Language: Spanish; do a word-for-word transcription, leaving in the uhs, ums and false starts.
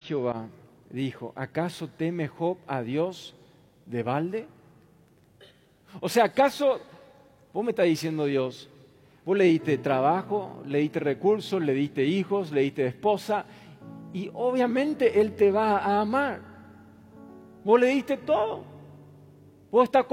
Jehová dijo, ¿acaso teme Job a Dios de balde? O sea, ¿acaso vos me estás diciendo Dios, vos le diste trabajo, le diste recursos, le diste hijos, le diste esposa y obviamente Él te va a amar? Vos le diste todo. Vos estás